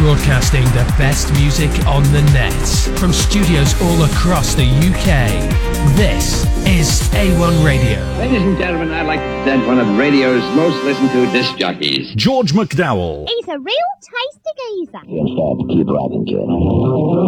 Broadcasting the best music on the net from studios all across the UK. This is A1 Radio. Ladies and gentlemen, I'd like to present one of radio's most listened to disc jockeys, George McDowell. He's a real tasty geezer. In fact, keep rocking, kid.